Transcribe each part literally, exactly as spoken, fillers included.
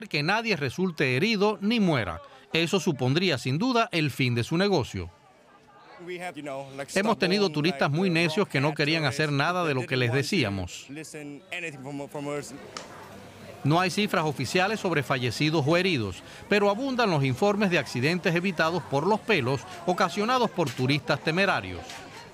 que nadie resulte herido ni muera. Eso supondría sin duda el fin de su negocio. Hemos tenido turistas muy necios que no querían hacer nada de lo que les decíamos. No hay cifras oficiales sobre fallecidos o heridos, pero abundan los informes de accidentes evitados por los pelos ocasionados por turistas temerarios.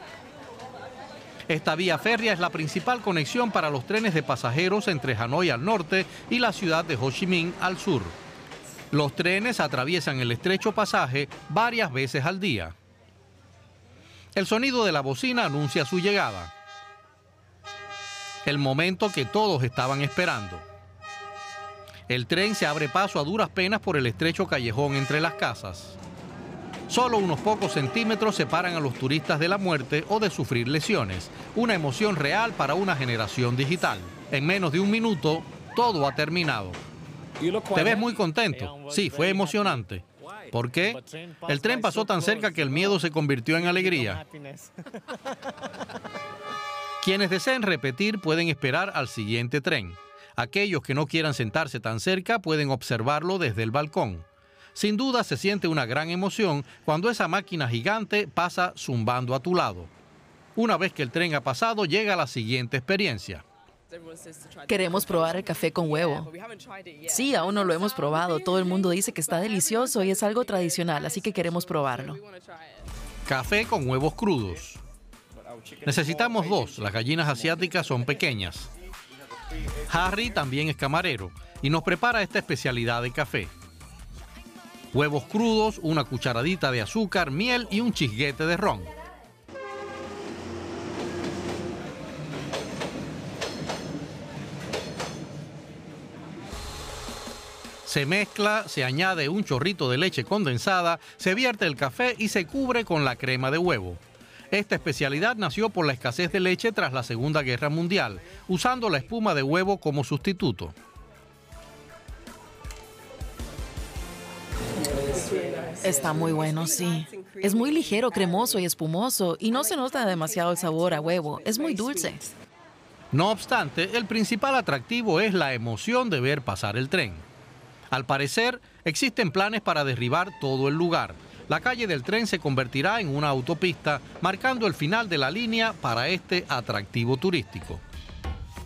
Esta vía férrea es la principal conexión para los trenes de pasajeros entre Hanoi al norte y la ciudad de Ho Chi Minh al sur. Los trenes atraviesan el estrecho pasaje varias veces al día. El sonido de la bocina anuncia su llegada. El momento que todos estaban esperando. El tren se abre paso a duras penas por el estrecho callejón entre las casas. Solo unos pocos centímetros separan a los turistas de la muerte o de sufrir lesiones. Una emoción real para una generación digital. En menos de un minuto, todo ha terminado. ¿Te ves muy contento? Sí, fue emocionante. ¿Por qué? El tren pasó tan cerca que el miedo se convirtió en alegría. Quienes deseen repetir pueden esperar al siguiente tren. Aquellos que no quieran sentarse tan cerca pueden observarlo desde el balcón. Sin duda se siente una gran emoción cuando esa máquina gigante pasa zumbando a tu lado. Una vez que el tren ha pasado, llega la siguiente experiencia. Queremos probar el café con huevo. Sí, aún no lo hemos probado. Todo el mundo dice que está delicioso y es algo tradicional, así que queremos probarlo. Café con huevos crudos. Necesitamos dos. Las gallinas asiáticas son pequeñas. Harry también es camarero y nos prepara esta especialidad de café. Huevos crudos, una cucharadita de azúcar, miel y un chisguete de ron. Se mezcla, se añade un chorrito de leche condensada, se vierte el café y se cubre con la crema de huevo. Esta especialidad nació por la escasez de leche tras la Segunda Guerra Mundial, usando la espuma de huevo como sustituto. Está muy bueno, sí. Es muy ligero, cremoso y espumoso y no se nota demasiado el sabor a huevo. Es muy dulce. No obstante, el principal atractivo es la emoción de ver pasar el tren. Al parecer, existen planes para derribar todo el lugar. La calle del tren se convertirá en una autopista, marcando el final de la línea para este atractivo turístico.